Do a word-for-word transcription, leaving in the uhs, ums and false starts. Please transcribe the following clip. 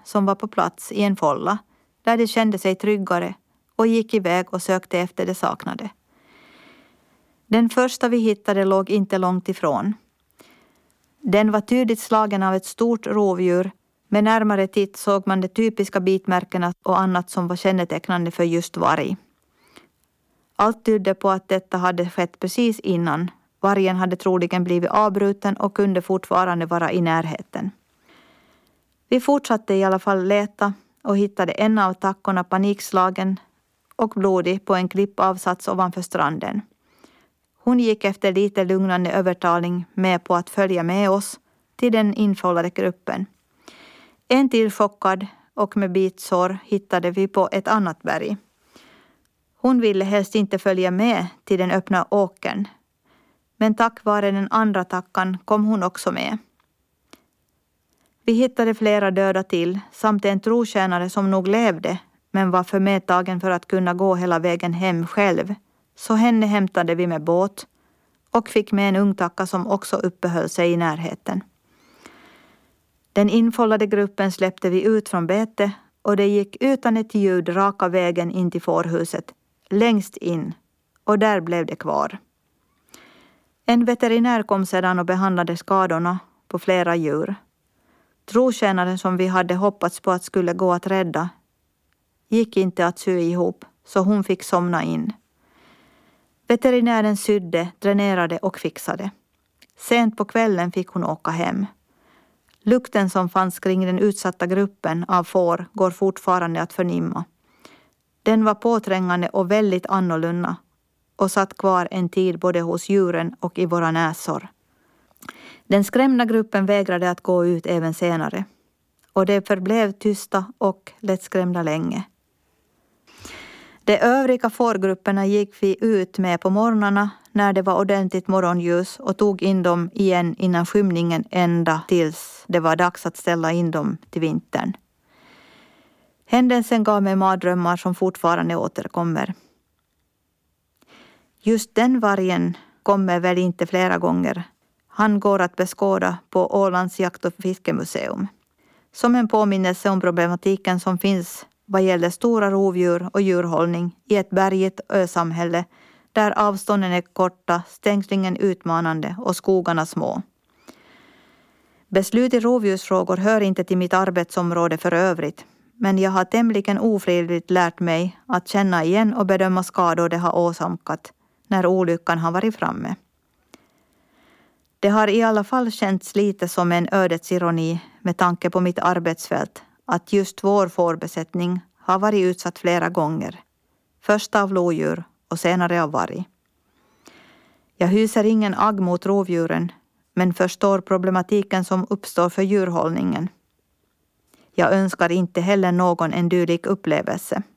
som var på plats i en fålla där de kände sig tryggare och gick iväg och sökte efter det saknade. Den första vi hittade låg inte långt ifrån. Den var tydligt slagen av ett stort rovdjur. Med närmare titt såg man de typiska bitmärkena och annat som var kännetecknande för just varg. Allt tydde på att detta hade skett precis innan. Vargen hade troligen blivit avbruten och kunde fortfarande vara i närheten. Vi fortsatte i alla fall leta och hittade en av tackorna panikslagen och blodig på en klippavsats ovanför stranden. Hon gick efter lite lugnande övertalning med på att följa med oss till den infållade gruppen. En till chockad och med bitsår hittade vi på ett annat berg. Hon ville helst inte följa med till den öppna åkern. Men tack vare den andra tackan kom hon också med. Vi hittade flera döda till samt en trotjänare som nog levde men var för medtagen för att kunna gå hela vägen hem själv. Så henne hämtade vi med båt och fick med en ung tacka som också uppehöll sig i närheten. Den infållade gruppen släppte vi ut från bete och det gick utan ett ljud raka vägen in till fårhuset, längst in, och där blev det kvar. En veterinär kom sedan och behandlade skadorna på flera djur. Trotjänaren som vi hade hoppats på att skulle gå att rädda gick inte att sy ihop, så hon fick somna in. Veterinären sydde, dränerade och fixade. Sent på kvällen fick hon åka hem. Lukten som fanns kring den utsatta gruppen av får går fortfarande att förnimma. Den var påträngande och väldigt annorlunda och satt kvar en tid både hos djuren och i våra näsor. Den skrämda gruppen vägrade att gå ut även senare och de förblev tysta och lättskrämda länge. De övriga fårgrupperna gick vi ut med på morgnarna när det var ordentligt morgonljus och tog in dem igen innan skymningen ända tills det var dags att ställa in dem till vintern. Händelsen gav mig mardrömmar som fortfarande återkommer. Just den vargen kommer väl inte flera gånger. Han går att beskåda på Ålands jakt- och fiskemuseum. Som en påminnelse om problematiken som finns vad gäller stora rovdjur och djurhållning i ett bergigt ösamhälle där avstånden är korta, stängslingen utmanande och skogarna små. Beslut i rovdjursfrågor hör inte till mitt arbetsområde för övrigt, men jag har tämligen ofrivilligt lärt mig att känna igen och bedöma skador det har åsamkat när olyckan har varit framme. Det har i alla fall känts lite som en ödets ironi med tanke på mitt arbetsfält att just vår fårbesättning har varit utsatt flera gånger. Först av lodjur och senare av varg. Jag hyser ingen agg mot rovdjuren men förstår problematiken som uppstår för djurhållningen. Jag önskar inte heller någon en dylik upplevelse.